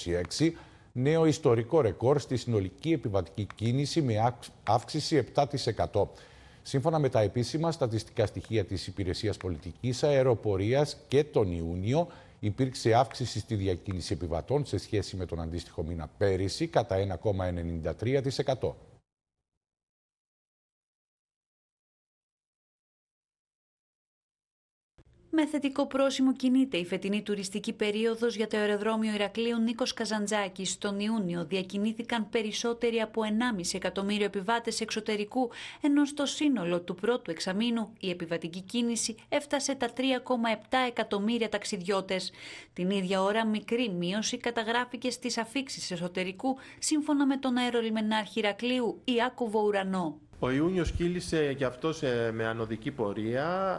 2026, νέο ιστορικό ρεκόρ στη συνολική επιβατική κίνηση με αύξηση 7%. Σύμφωνα με τα επίσημα στατιστικά στοιχεία της Υπηρεσίας Πολιτικής Αεροπορίας, και τον Ιούνιο υπήρξε αύξηση στη διακίνηση επιβατών σε σχέση με τον αντίστοιχο μήνα πέρυσι κατά 1,93%. Με θετικό πρόσημο κινείται η φετινή τουριστική περίοδος για το αεροδρόμιο Ηρακλείου Νίκος Καζαντζάκης. Τον Ιούνιο διακινήθηκαν περισσότεροι από 1,5 εκατομμύριο επιβάτες εξωτερικού, ενώ στο σύνολο του πρώτου εξαμήνου η επιβατική κίνηση έφτασε τα 3,7 εκατομμύρια ταξιδιώτες. Την ίδια ώρα μικρή μείωση καταγράφηκε στις αφίξεις εσωτερικού, σύμφωνα με τον αερολιμενάρχη Ηρακλείου Ιάκωβο Ουρανό. Ο Ιούνιος κύλησε και αυτός με ανωδική πορεία,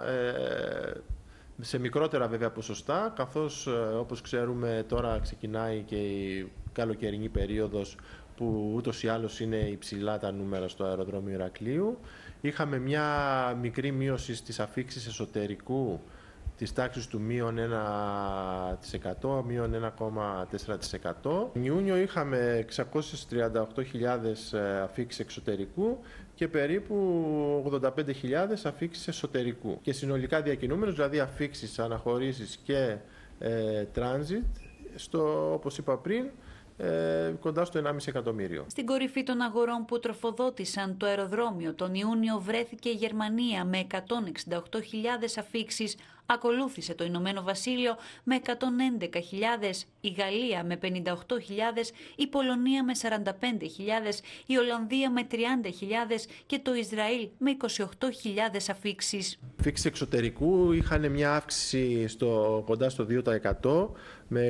σε μικρότερα βέβαια ποσοστά, καθώς όπως ξέρουμε τώρα ξεκινάει και η καλοκαιρινή περίοδος που ούτως ή άλλως είναι υψηλά τα νούμερα στο αεροδρόμιο Ηρακλείου. Είχαμε μια μικρή μείωση στις αφίξεις εσωτερικού της τάξης του μείον 1%, μείον 1,4%. Τον Ιούνιο είχαμε 638.000 αφίξεις εξωτερικού και περίπου 85.000 αφίξεις εσωτερικού. Και συνολικά διακινούμενους, δηλαδή αφίξεις, αναχωρήσεις και transit, όπως είπα πριν, κοντά στο 1,5 εκατομμύριο. Στην κορυφή των αγορών που τροφοδότησαν το αεροδρόμιο τον Ιούνιο βρέθηκε η Γερμανία με 168.000 αφίξεις, ακολούθησε το Ηνωμένο Βασίλειο με 111.000, η Γαλλία με 58.000, η Πολωνία με 45.000, η Ολλανδία με 30.000 και το Ισραήλ με 28.000 αφίξεις. Αφίξεις εξωτερικού είχαν μια αύξηση κοντά στο 2% με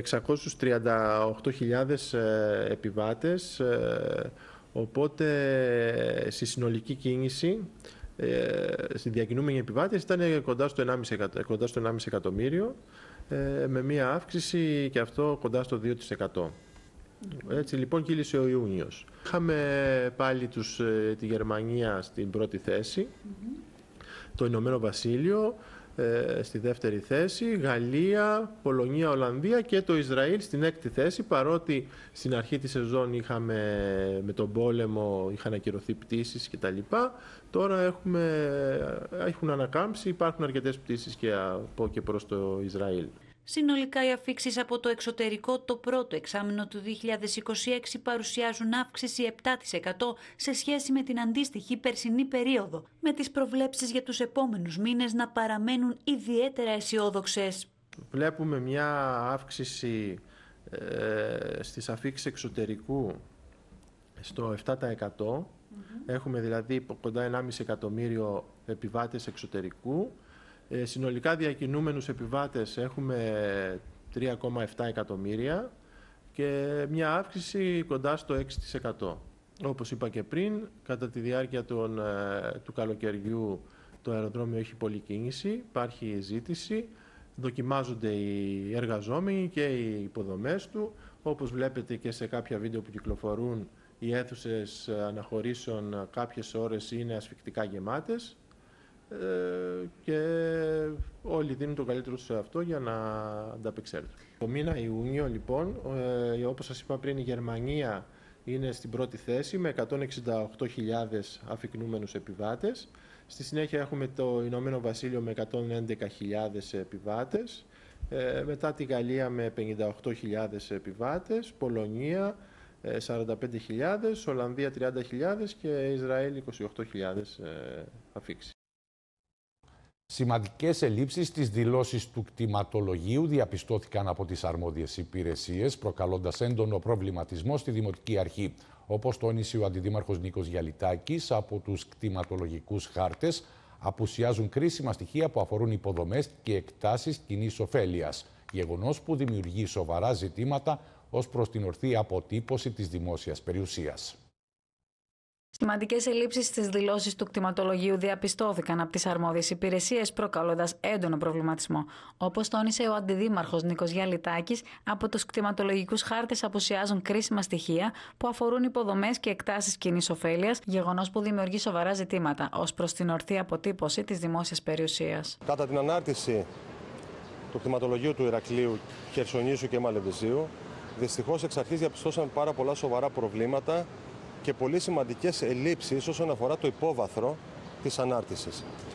638.000 επιβάτες, οπότε στη συνολική κίνηση, στη διακινούμενη επιβάτες ήταν κοντά στο 1,5 εκατομμύριο, με μια αύξηση και αυτό κοντά στο 2%. Έτσι λοιπόν κύλησε ο Ιούνιος. Είχαμε πάλι τη Γερμανία στην πρώτη θέση, το Ηνωμένο Βασίλειο στη δεύτερη θέση, Γαλλία, Πολωνία, Ολλανδία και το Ισραήλ στην έκτη θέση, παρότι στην αρχή της σεζόν με τον πόλεμο είχαν ακυρωθεί πτήσεις κτλ. Τώρα έχουν ανακάμψει, υπάρχουν αρκετές πτήσεις και προς το Ισραήλ. Συνολικά οι αφίξεις από το εξωτερικό το πρώτο εξάμηνο του 2026 παρουσιάζουν αύξηση 7% σε σχέση με την αντίστοιχη περσινή περίοδο, με τις προβλέψεις για τους επόμενους μήνες να παραμένουν ιδιαίτερα αισιόδοξες. Βλέπουμε μια αύξηση στις αφίξεις εξωτερικού στο 7%. Έχουμε δηλαδή κοντά 1,5 εκατομμύριο επιβάτες εξωτερικού. Συνολικά διακινούμενους επιβάτες έχουμε 3,7 εκατομμύρια και μια αύξηση κοντά στο 6%. Όπως είπα και πριν, κατά τη διάρκεια του καλοκαιριού το αεροδρόμιο έχει πολλή κίνηση, υπάρχει ζήτηση, δοκιμάζονται οι εργαζόμενοι και οι υποδομές του. Όπως βλέπετε και σε κάποια βίντεο που κυκλοφορούν, οι αίθουσες αναχωρήσεων κάποιες ώρες είναι ασφυκτικά γεμάτες. Και όλοι δίνουν το καλύτερο σε αυτό για να ανταπεξέλθουν. Το μήνα Ιούνιο λοιπόν, όπως σας είπα πριν, η Γερμανία είναι στην πρώτη θέση με 168.000 αφικνούμενους επιβάτες. Στη συνέχεια έχουμε το Ηνωμένο Βασίλειο με 111.000 επιβάτες, μετά τη Γαλλία με 58.000 επιβάτες, Πολωνία 45.000, Ολλανδία 30.000 και Ισραήλ 28.000 αφίξεις. Σημαντικές ελλείψεις στις δηλώσεις του κτηματολογίου διαπιστώθηκαν από τις αρμόδιες υπηρεσίες, προκαλώντας έντονο προβληματισμό στη Δημοτική Αρχή. Όπως τόνισε ο Αντιδήμαρχος Νίκος Γιαλιτάκης, από τους κτηματολογικούς χάρτες απουσιάζουν κρίσιμα στοιχεία που αφορούν υποδομές και εκτάσεις κοινής ωφέλειας, γεγονός που δημιουργεί σοβαρά ζητήματα ως προς την ορθή αποτύπωση της δημόσιας περιουσίας. Σημαντικές ελλείψεις στις δηλώσεις του κτηματολογίου διαπιστώθηκαν από τις αρμόδιες υπηρεσίες, προκαλώντας έντονο προβληματισμό. Όπως τόνισε ο Αντιδήμαρχος Νίκος Γιαλιτάκης, από τους κτηματολογικούς χάρτες απουσιάζουν κρίσιμα στοιχεία που αφορούν υποδομές και εκτάσεις κοινής ωφέλειας, γεγονός που δημιουργεί σοβαρά ζητήματα ως προς την ορθή αποτύπωση της δημόσιας περιουσίας. Κατά την ανάρτηση του κτηματολογίου του Ηρακλείου, Χερσονήσου και Μαλεβιζίου, Δυστυχώς εξ αρχής διαπιστώσαμε πάρα πολλά σοβαρά προβλήματα και πολύ σημαντικές ελλείψεις όσον αφορά το υπόβαθρο της ανάρτησης.